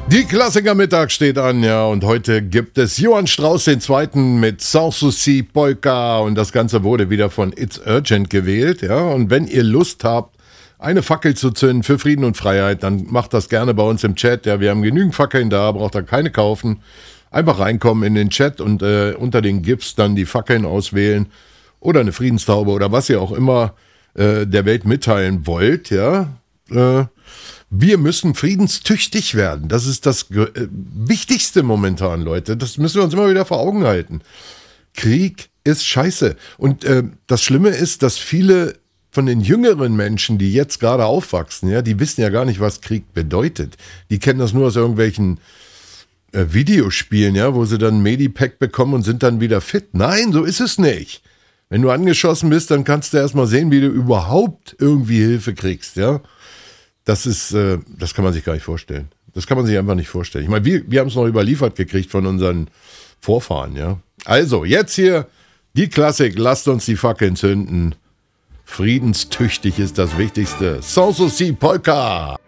Die Klassiker-Mittag steht an, ja, und heute gibt es Johann Strauss II. Mit Sans Souci Polka und das Ganze wurde wieder von It's Urgent gewählt, ja, und wenn ihr Lust habt, eine Fackel zu zünden für Frieden und Freiheit, dann macht das gerne bei uns im Chat, ja, wir haben genügend Fackeln da, braucht ihr keine kaufen, einfach reinkommen in den Chat und unter den GIFs dann die Fackeln auswählen oder eine Friedenstaube oder was ihr auch immer der Welt mitteilen wollt, ja, wir müssen friedenstüchtig werden. Das ist das Wichtigste momentan, Leute. Das müssen wir uns immer wieder vor Augen halten. Krieg ist scheiße. Und das Schlimme ist, dass viele von den jüngeren Menschen, die jetzt gerade aufwachsen, ja, die wissen ja gar nicht, was Krieg bedeutet. Die kennen das nur aus irgendwelchen Videospielen, ja, wo sie dann ein Medipack bekommen und sind dann wieder fit. Nein, so ist es nicht. Wenn du angeschossen bist, dann kannst du erstmal sehen, wie du überhaupt irgendwie Hilfe kriegst, ja. Das kann man sich gar nicht vorstellen. Das kann man sich einfach nicht vorstellen. Ich meine, wir haben es noch überliefert gekriegt von unseren Vorfahren, ja. Also, jetzt hier die Klassik. Lasst uns die Fackeln zünden. Friedenstüchtig ist das Wichtigste. Sans Souci Polka.